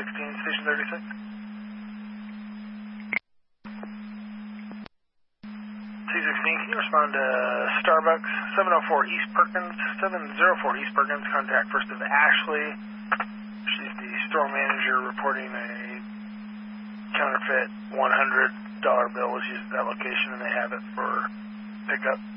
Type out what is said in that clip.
Station 36. C16, can you respond to Starbucks, 704 East Perkins, 704 East Perkins, contact first of Ashley. She's the store manager reporting a counterfeit $100 bill was used at that location and they have it for pickup.